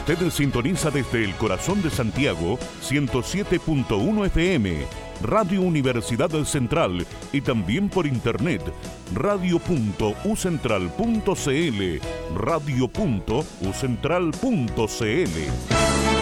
Usted sintoniza desde el corazón de Santiago 107.1 FM, Radio Universidad Central, y también por internet radio.ucentral.cl, radio.ucentral.cl.